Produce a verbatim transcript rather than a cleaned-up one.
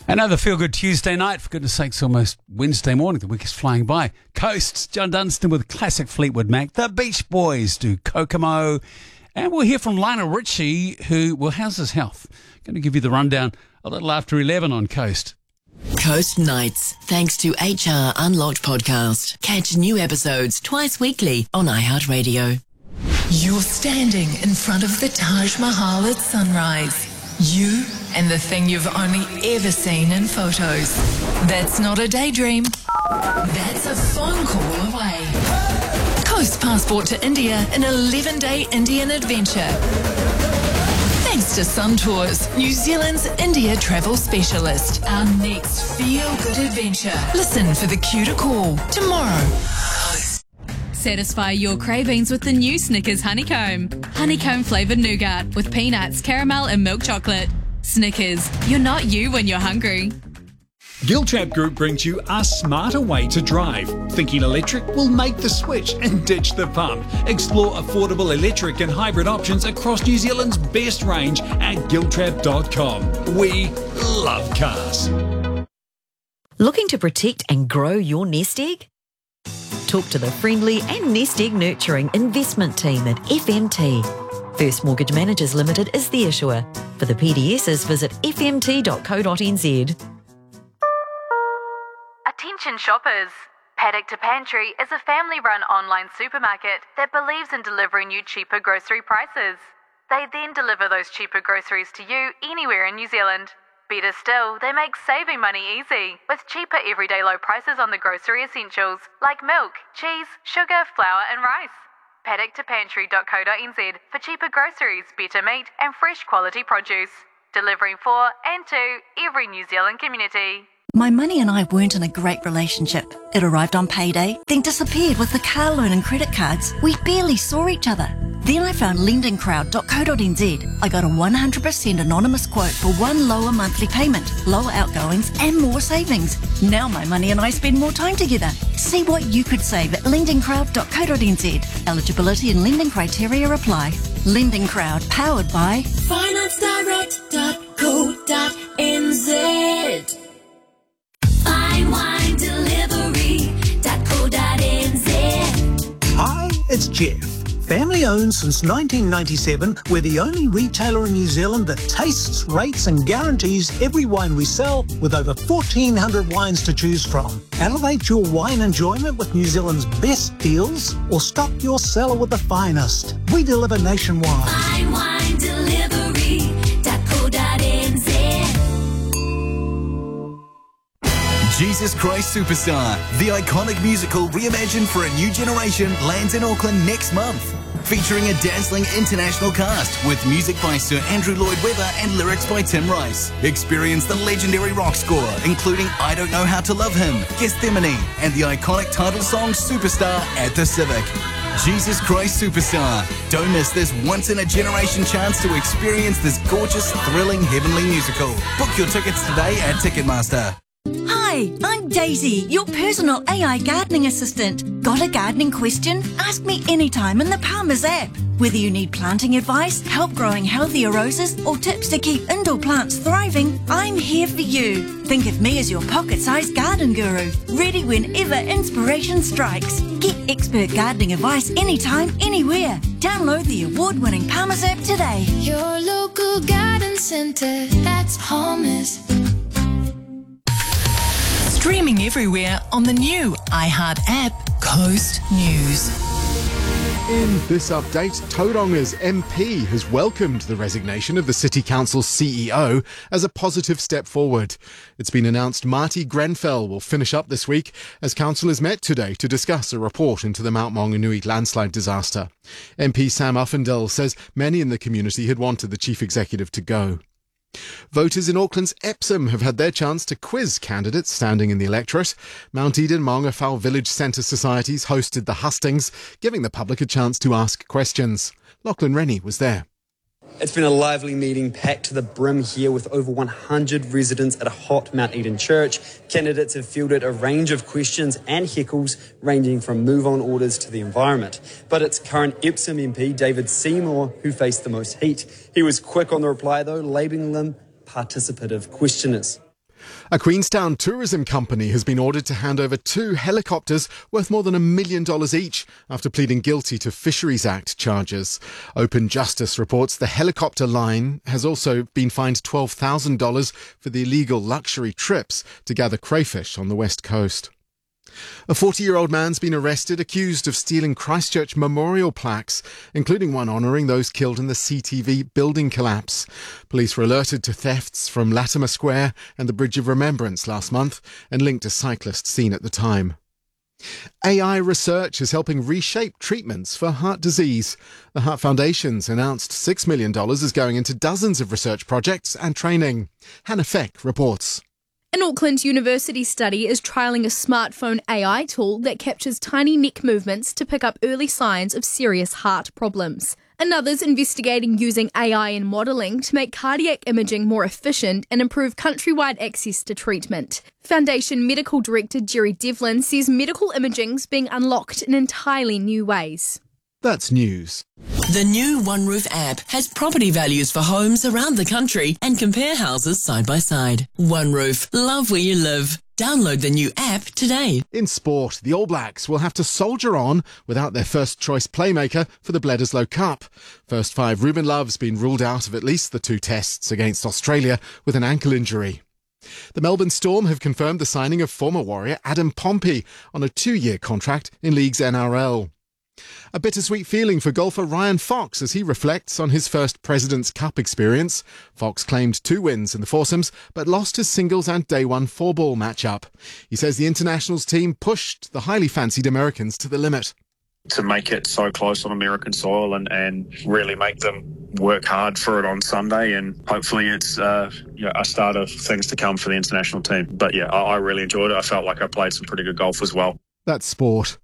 Another feel-good Tuesday night. For goodness sakes, almost Wednesday morning. The week is flying by. Coast, John Dunstan with classic Fleetwood Mac. The Beach Boys do Kokomo. And we'll hear from Lionel Richie, who, well, how's his health? Going to give you the rundown a little after eleven on Coast. Coast Nights, thanks to H R Unlocked podcast. Catch new episodes twice weekly on iHeartRadio. You're standing in front of the Taj Mahal at sunrise. You and the thing you've only ever seen in photos. That's not a daydream. That's a phone call away. Coast passport to India, an eleven-day Indian adventure. Thanks to Sun Tours, New Zealand's India travel specialist. Our next feel-good adventure. Listen for the cue to call tomorrow. Satisfy your cravings with the new Snickers Honeycomb. Honeycomb flavoured nougat with peanuts, caramel and milk chocolate. Snickers, you're not you when you're hungry. Giltrap Group brings you a smarter way to drive. Thinking electric? Will make the switch and ditch the pump. Explore affordable electric and hybrid options across New Zealand's best range at giltrap dot com. We love cars. Looking to protect and grow your nest egg? Talk to the friendly and nest egg nurturing investment team at F M T. First Mortgage Managers Limited is the issuer. For the P D Ss, visit f m t dot co dot n z. Attention shoppers! Paddock to Pantry is a family-run online supermarket that believes in delivering you cheaper grocery prices. They then deliver those cheaper groceries to you anywhere in New Zealand. Better still, they make saving money easy, with cheaper everyday low prices on the grocery essentials, like milk, cheese, sugar, flour and rice. paddock to pantry dot co dot n z for cheaper groceries, better meat and fresh quality produce. Delivering for and to every New Zealand community. My money and I weren't in a great relationship. It arrived on payday, then disappeared with the car loan and credit cards. We barely saw each other. Then I found lending crowd dot co dot n z. I got a one hundred percent anonymous quote for one lower monthly payment, lower outgoings and more savings. Now my money and I spend more time together. See what you could save at lending crowd dot co dot n z. Eligibility and lending criteria apply. Lending Crowd, powered by finance direct dot co dot n z. fine wine delivery dot co dot n z. Hi, it's Jeff. Family owned since nineteen ninety-seven, we're the only retailer in New Zealand that tastes, rates and guarantees every wine we sell, with over fourteen hundred wines to choose from. Elevate your wine enjoyment with New Zealand's best deals, or stock your cellar with the finest. We deliver nationwide. fine wine delivery dot co dot n z. Jesus Christ Superstar, the iconic musical reimagined for a new generation, lands in Auckland next month. Featuring a dazzling international cast with music by Sir Andrew Lloyd Webber and lyrics by Tim Rice. Experience the legendary rock score, including I Don't Know How to Love Him, Gethsemane, and the iconic title song Superstar at the Civic. Jesus Christ Superstar. Don't miss this once-in-a-generation chance to experience this gorgeous, thrilling, heavenly musical. Book your tickets today at Ticketmaster. Hi, I'm Daisy, your personal A I gardening assistant. Got a gardening question? Ask me anytime in the Palmer's app. Whether you need planting advice, help growing healthier roses, or tips to keep indoor plants thriving, I'm here for you. Think of me as your pocket-sized garden guru, ready whenever inspiration strikes. Get expert gardening advice anytime, anywhere. Download the award-winning Palmer's app today. Your local garden centre, that's Palmer's. Streaming everywhere on the new iHeart app, Coast News. In this update, Tauranga's M P has welcomed the resignation of the City Council's C E O as a positive step forward. It's been announced Marty Grenfell will finish up this week as councillors met today to discuss a report into the Mount Maunganui landslide disaster. M P Sam Uffindell says many in the community had wanted the chief executive to go. Voters in Auckland's Epsom have had their chance to quiz candidates standing in the electorate. Mount Eden Maungawhau Village Centre Societies hosted the hustings, giving the public a chance to ask questions. Lachlan Rennie was there. It's been a lively meeting packed to the brim here with over one hundred residents at a hot Mount Eden church. Candidates have fielded a range of questions and heckles ranging from move-on orders to the environment. But it's current Epsom M P David Seymour who faced the most heat. He was quick on the reply though, labelling them participative questioners. A Queenstown tourism company has been ordered to hand over two helicopters worth more than a million dollars each after pleading guilty to Fisheries Act charges. Open Justice reports the helicopter line has also been fined twelve thousand dollars for the illegal luxury trips to gather crayfish on the west coast. A forty-year-old man's been arrested accused of stealing Christchurch memorial plaques, including one honouring those killed in the C T V building collapse. Police were alerted to thefts from Latimer Square and the Bridge of Remembrance last month and linked a cyclist seen at the time. A I research is helping reshape treatments for heart disease. The Heart Foundation's announced six million dollars is going into dozens of research projects and training. Hannah Feck reports. An Auckland University study is trialling a smartphone A I tool that captures tiny neck movements to pick up early signs of serious heart problems. Another's investigating using A I in modelling to make cardiac imaging more efficient and improve countrywide access to treatment. Foundation Medical Director Jerry Devlin says medical imaging's being unlocked in entirely new ways. That's news. The new One Roof app has property values for homes around the country and compare houses side by side. One Roof, love where you live. Download the new app today. In sport, the All Blacks will have to soldier on without their first-choice playmaker for the Bledisloe Cup. First five Ruben Love's been ruled out of at least the two tests against Australia with an ankle injury. The Melbourne Storm have confirmed the signing of former Warrior Adam Pompey on a two-year contract in League's N R L. A bittersweet feeling for golfer Ryan Fox as he reflects on his first President's Cup experience. Fox claimed two wins in the foursomes, but lost his singles and day one four-ball matchup. He says the internationals team pushed the highly fancied Americans to the limit. To make it so close on American soil and, and really make them work hard for it on Sunday, and hopefully it's uh, you know, a start of things to come for the international team. But yeah, I, I really enjoyed it. I felt like I played some pretty good golf as well. That's sport.